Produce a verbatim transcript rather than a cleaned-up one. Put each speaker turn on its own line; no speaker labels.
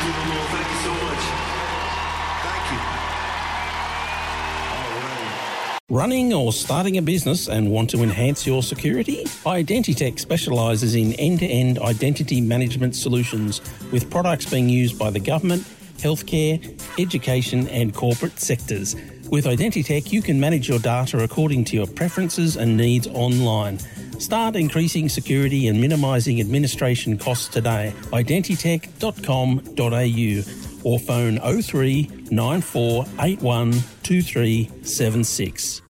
Timbermore, thank you so much. Thank you. All right.
Running or starting a business and want to enhance your security? Identitech specialises in end-to-end identity management solutions with products being used by the government, healthcare, education and corporate sectors. With Identitech, you can manage your data according to your preferences and needs online. Start increasing security and minimising administration costs today. identitech dot com dot a u or phone oh three nine four eight one two three seven six.